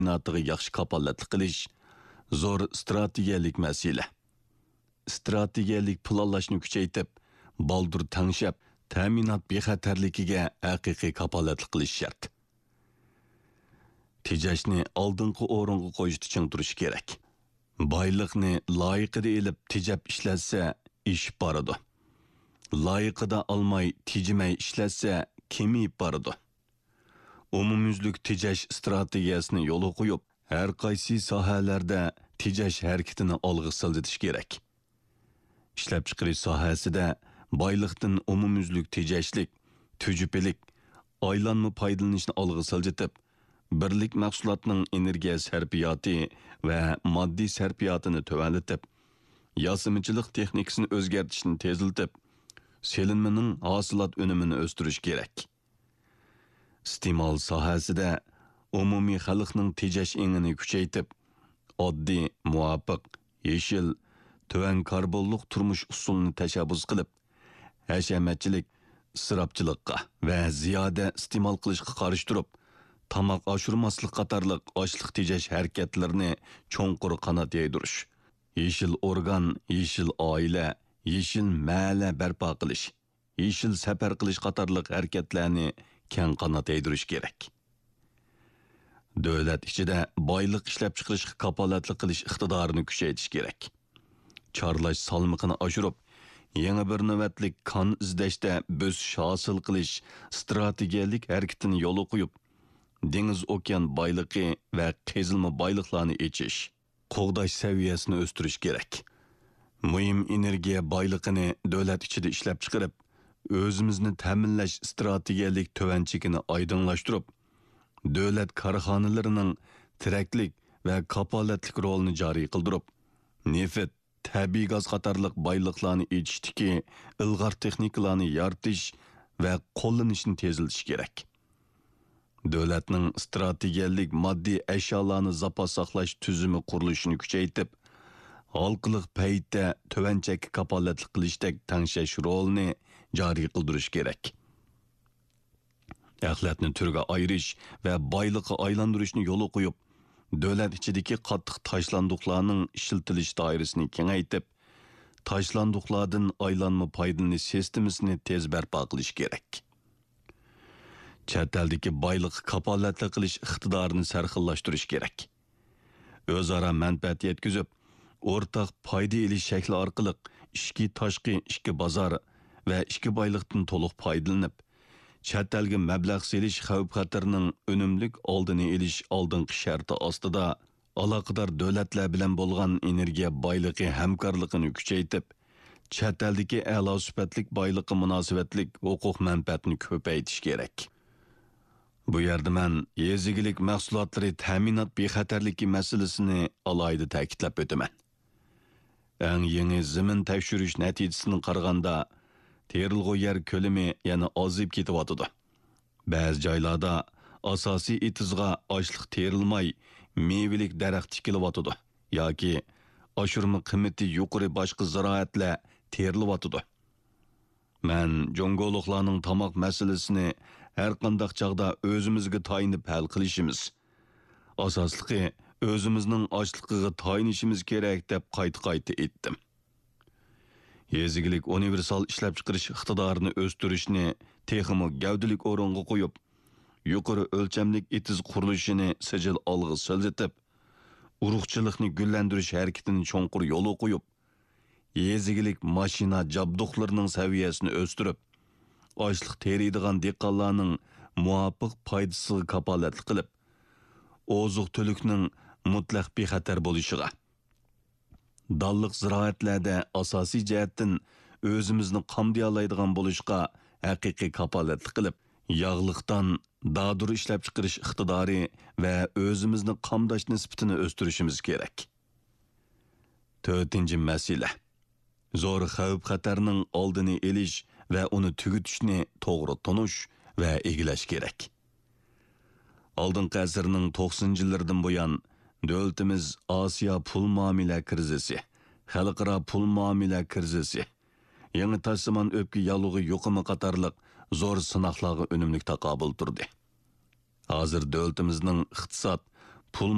ta'minotiga yaxshi kapolatlik qilish zo'r strategiyalik masala. Strategiyalik planlashni kuchaytirib, baldur tangshab, ta'minot bexatarligiga haqiqiy kapolatlik qilish shart. Tejashni oldingi o'ringa qo'yishni ching turish kerak. Boyliqni loyiqida elib tejab ishlatsa, ish boradi. Loyiqida olmay, tejimay ishlatsa, kemiyib boradi. Umumyuzlik tejash strategiyasini yo'l qo'yib, har qaysi sohalarda tejash harakatini olg'a siljish kerak. Ishlab chiqarish sohasida boyliqdan umumyuzlik tejashlik, tujublik, aylanma foydalanishni olg'a siljitib, birlik mahsulotning energiya sarfiyoti va moddiy sarfiyotini tuvanlatib, yasimichilik texnikasini o'zgartirishni teziltib, selinmaning hosilot unumini o'stirish kerak. Iste'mol sohasida umumiy xalqning tejash engini kuchaytirib, oddiy, muvofiq, yeshil, tuvan karbonliq turmush usulini tashabbus qilib, hashamatchilik, isrofchilikqa va ziyoda iste'mol qilishga qarshi turib, tamoq oshirmaslik qatorliq ochliq tejash harakatlarini cho'nqur qanot yaydirish, yeshil organ, yeshil oila, yeshil ma'la barpo qilish, yeshil safar qilish qatorliq harakatlarni keng qanot yaydirish kerak. Davlat ichida boylik ishlab chiqarishga kapolatlik qilish iqtidorini kuchaytirish kerak. Chorlash salmog'ini oshirib, yangi bir navbatlik kon izlashda bo'sish hosil qilish strategiyalik harakatini yo'l qo'yib, dengiz okean boyligi va qazilma boyliqlarni echish, qo'g'dash saviyasini o'stirish kerak. Muhim energiya boyligini davlat ichida ishlab chiqarib, o'zimizni ta'minlash strategiyalik tuvanchigini oydinlashtirib, davlat korxonalarining tiraklik va kapolatlik rolini joriy qildirib, neft, tabiiy gaz qatorliq boyliqlarni echishdiki ilg'or texnikalarni yaratish va qo'llanishni tezlatish kerak. Davlatning strategiyalik moddiy ashyolarni zapas saqlash tuzumi qurilishini kuchaytirib, halqiliq paytda tuvanchak kapolatlik qilishdek tangshash rolini joriy qildirish kerak. Axlatni turga ayirish va boyliqqa aylantirishni yo'l qo'yib, davlat ichidagi qattiq tashlandiqlarning ishlatilish doirasini kengaytirib, tashlandiqlardan aylanma foydalanish sistemasini tez barpo qilish kerak. Chet eldagi boyliq kapolatlik qilish iqtidorini sarxillashtirish kerak. O'zaro manfaat yetkazib, o'rtaq foyda olish shakli orqali ichki tashqi ichki bozor va ichki boyliqdan to'liq foydalanib, chet elga mablag' selish xavf-xatarning unumlik oldini olish oldingi sharti ostida aloqador davlatlar bilan bo'lgan energiya boyligi hamkorligini kuchaytirib, chet eldagi a'lo sifatlik boyliqqa munosabatlik huquq manfaatni ko'paytirish kerak. Bu yerda men yezigilik mahsulotlari ta'minot bexatarligi masalasini alohida ta'kidlab o'taman. Eng yangi zamin tekshirish natijasini qaraganda terilg'u yer ko'lami yana ozib ketyotidi. Ba'zi joylarda asosiy itizg'a ochliq terilmay, mevalik daraxt tikilyotidi yoki oshirma qiymati yuqori boshqa ziroatlar terilyotidi. Men jongoliqlarning tamoq masalasini har qanday chog'da o'zimizga tayinib hal qilishimiz, asosligi o'zimizning ochligiga tayinishimiz kerak deb qayta aytdim. Yezigilik universal ishlab chiqarish iqtidorini o'stirishni texmo gavdalik o'ringa qo'yib, yuqori o'lchamlik itiz qurilishini sijil olg'a siljitib, urug'chilikni gullantirish harakatini cho'nqur yo'l qo'yib, yezigilik mashina jabduqlarining saviyasini o'stirib, ochliq teriydigan dehqonlarning muvofiq foydasiga kapolatlik qilib, oziq-tulikning mutlaq bexatar bo'lishiga, dalliq ziroatlarda asosiy jihatdan o'zimizni qamdayalaydigan bo'lishga haqiqiy kapolatlik qilib, yog'liqdan dadur ishlab chiqarish iqtidori va o'zimizni qamdash nisbatini o'stirishimiz kerak. 4-chi masala. Zo'r xavf-xatarning oldini olish va uni tugutishni to'g'ri tonish va egilash kerak. Oldingi asrning 90-yillardan buyon davlatimiz Osiyo pul muomala krizisi, xalqaro pul muomala krizisi, yangi tashsimon o'pki yalug'i yuqumi qatorliq zo'r sinoqlarga unumli taqobil turdi. Hozir davlatimizning iqtisod